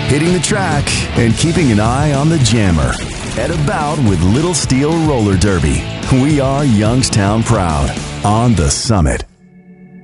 hitting the track, and keeping an eye on the jammer. At About with Little Steel Roller Derby. We are Youngstown proud on the Summit.